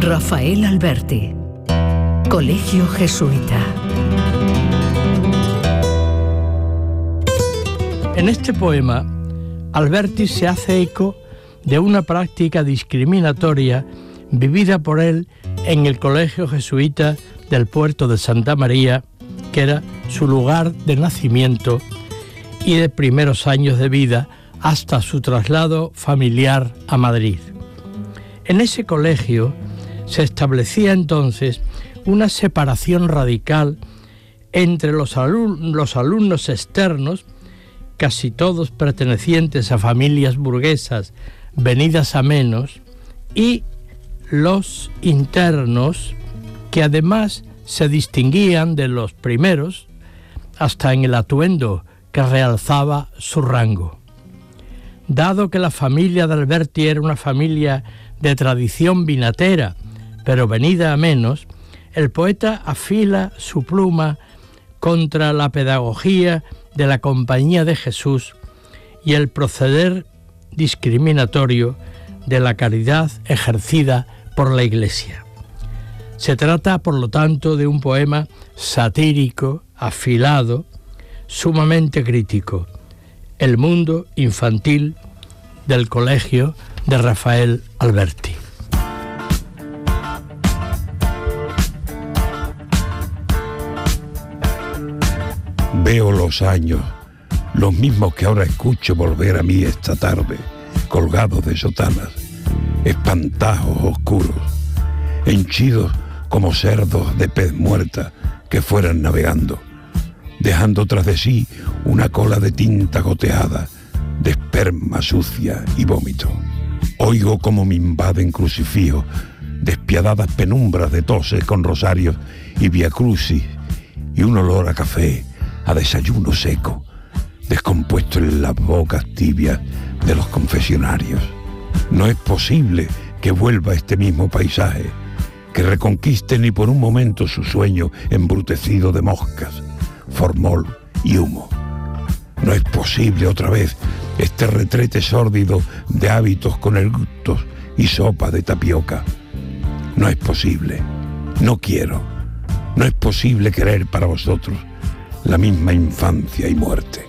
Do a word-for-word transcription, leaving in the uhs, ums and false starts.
Rafael Alberti, Colegio Jesuita. En este poema, Alberti se hace eco de una práctica discriminatoria vivida por él en el Colegio Jesuita del puerto de Santa María, que era su lugar de nacimiento y de primeros años de vida hasta su traslado familiar a Madrid. En ese colegio se establecía entonces una separación radical entre los, alum- los alumnos externos, casi todos pertenecientes a familias burguesas venidas a menos, y los internos, que además se distinguían de los primeros hasta en el atuendo que realzaba su rango. Dado que la familia de Alberti era una familia de tradición vinatera, pero venida a menos, el poeta afila su pluma contra la pedagogía de la Compañía de Jesús y el proceder discriminatorio de la caridad ejercida por la Iglesia. Se trata, por lo tanto, de un poema satírico, afilado, sumamente crítico, El mundo infantil del Colegio de Rafael Alberti. Veo los años, los mismos que ahora escucho volver a mí esta tarde, colgados de sotanas, espantajos oscuros, henchidos como cerdos de pez muerta que fueran navegando, dejando tras de sí una cola de tinta goteada, de esperma sucia y vómito. Oigo como me invaden crucifijos, despiadadas penumbras de toses con rosarios y viacrucis, y un olor a café, a desayuno seco, descompuesto en las bocas tibias de los confesionarios. No es posible que vuelva este mismo paisaje, que reconquiste ni por un momento su sueño embrutecido de moscas, formol y humo. No es posible otra vez este retrete sórdido de hábitos con eructos y sopa de tapioca. No es posible, no quiero, no es posible querer para vosotros la misma infancia y muerte.